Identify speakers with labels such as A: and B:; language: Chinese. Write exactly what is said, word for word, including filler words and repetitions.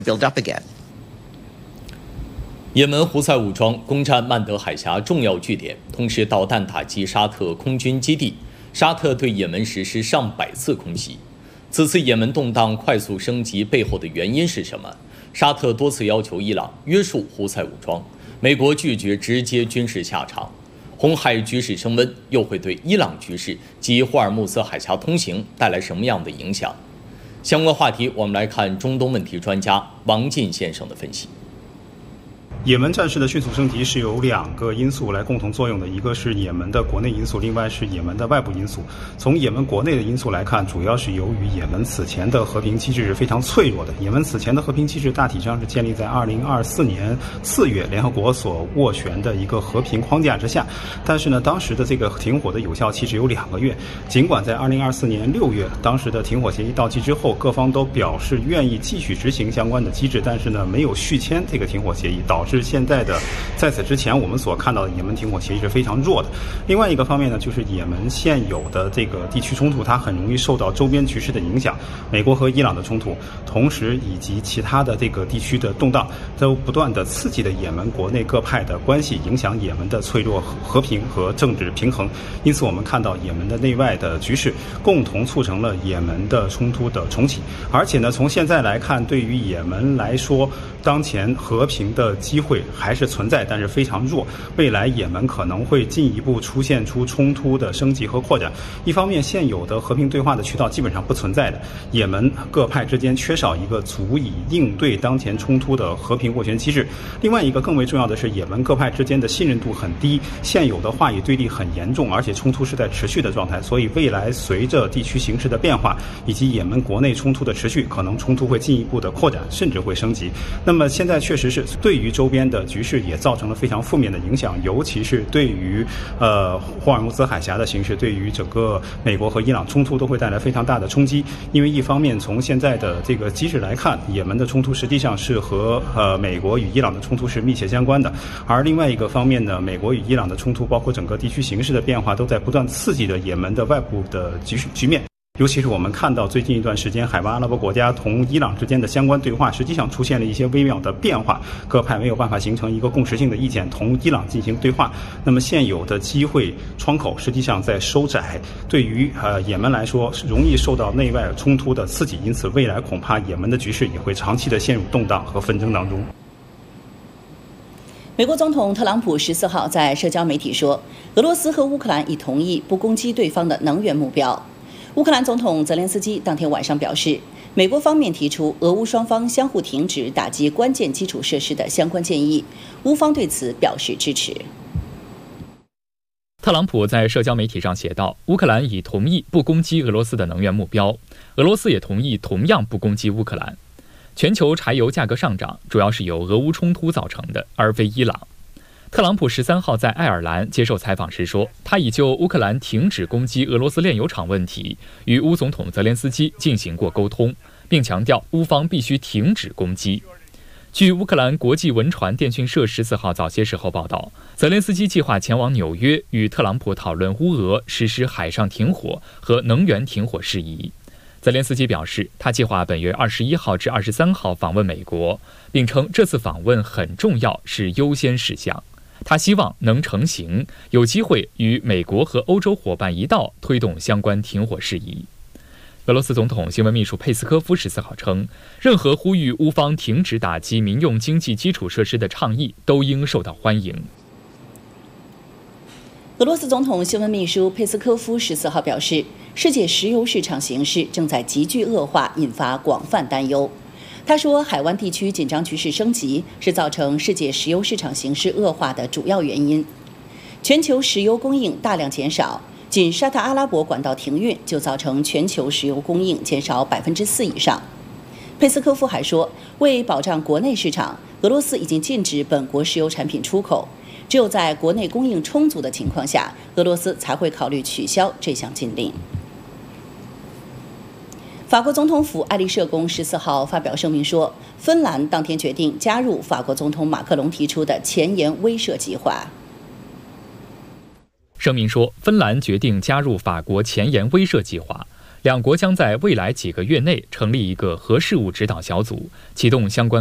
A: build up again.
B: 也门胡塞武装攻占曼德海峡重要据点，同时导弹打击沙特空军基地。沙特对也门实施上百次空袭。此次也门动荡快速升级背后的原因是什么？沙特多次要求伊朗约束胡塞武装，美国拒绝直接军事下场。红海局势升温，又会对伊朗局势及霍尔木兹海峡通行带来什么样的影响？相关话题，我们来看中东问题专家王进先生的分析。
C: 也门战事的迅速升级是由两个因素来共同作用的，一个是也门的国内因素，另外是也门的外部因素。从也门国内的因素来看，主要是由于也门此前的和平机制是非常脆弱的。也门此前的和平机制大体上是建立在二零二四年四月联合国所斡旋的一个和平框架之下，但是呢，当时的这个停火的有效期只有两个月。尽管在二零二四年六月，当时的停火协议到期之后，各方都表示愿意继续执行相关的机制，但是呢，没有续签这个停火协议，导致是现在的，在此之前我们所看到的也门停火协议是非常弱的。另外一个方面呢，就是也门现有的这个地区冲突，它很容易受到周边局势的影响。美国和伊朗的冲突，同时以及其他的这个地区的动荡，都不断的刺激了也门国内各派的关系，影响也门的脆弱和平和政治平衡。因此，我们看到也门的内外的局势共同促成了也门的冲突的重启。而且呢，从现在来看，对于也门来说，当前和平的机会还是存在，但是非常弱。未来也门可能会进一步出现出冲突的升级和扩展。一方面，现有的和平对话的渠道基本上不存在的，也门各派之间缺少一个足以应对当前冲突的和平斡旋机制。另外一个更为重要的是，也门各派之间的信任度很低，现有的话语对立很严重，而且冲突是在持续的状态。所以未来随着地区形势的变化以及也门国内冲突的持续，可能冲突会进一步的扩展，甚至会升级。那么现在确实是对于周边的局势也造成了非常负面的影响，尤其是对于呃霍尔木兹海峡的形势，对于整个美国和伊朗冲突都会带来非常大的冲击。因为一方面从现在的这个机制来看，也门的冲突实际上是和呃美国与伊朗的冲突是密切相关的，而另外一个方面呢，美国与伊朗的冲突，包括整个地区形势的变化，都在不断刺激着也门的外部的局局面。尤其是我们看到最近一段时间，海湾阿拉伯国家同伊朗之间的相关对话，实际上出现了一些微妙的变化，各派没有办法形成一个共识性的意见，同伊朗进行对话。那么现有的机会窗口实际上在收窄，对于呃也门来说，容易受到内外冲突的刺激，因此未来恐怕也门的局势也会长期的陷入动荡和纷争当中。
D: 美国总统特朗普十四号在社交媒体说，俄罗斯和乌克兰已同意不攻击对方的能源目标。乌克兰总统泽连斯基当天晚上表示，美国方面提出俄乌双方相互停止打击关键基础设施的相关建议，乌方对此表示支持。
E: 特朗普在社交媒体上写道，乌克兰已同意不攻击俄罗斯的能源目标，俄罗斯也同意同样不攻击乌克兰。全球柴油价格上涨主要是由俄乌冲突造成的，而非伊朗。特朗普十三号在爱尔兰接受采访时说，他已就乌克兰停止攻击俄罗斯炼油厂问题与乌总统泽连斯基进行过沟通，并强调乌方必须停止攻击。据乌克兰国际文传电讯社十四号早些时候报道，泽连斯基计划前往纽约与特朗普讨论乌俄实施海上停火和能源停火事宜。泽连斯基表示，他计划本月二十一号至二十三号访问美国，并称这次访问很重要，是优先事项。他希望能成行，有机会与美国和欧洲伙伴一道推动相关停火事宜。俄罗斯总统新闻秘书佩斯科夫十四号称，任何呼吁乌方停止打击民用经济基础设施的倡议都应受到欢迎。
D: 俄罗斯总统新闻秘书佩斯科夫十四号表示，世界石油市场形势正在急剧恶化，引发广泛担忧。他说，海湾地区紧张局势升级是造成世界石油市场形势恶化的主要原因。全球石油供应大量减少，仅沙特阿拉伯管道停运就造成全球石油供应减少百分之四以上。佩斯科夫还说，为保障国内市场，俄罗斯已经禁止本国石油产品出口，只有在国内供应充足的情况下，俄罗斯才会考虑取消这项禁令。法国总统府爱丽舍宫十四号发表声明说，芬兰当天决定加入法国总统马克龙提出的前沿威慑计划。
E: 声明说，芬兰决定加入法国前沿威慑计划， 两国将在未来几个月内成立一个核事务指导小组，启动相关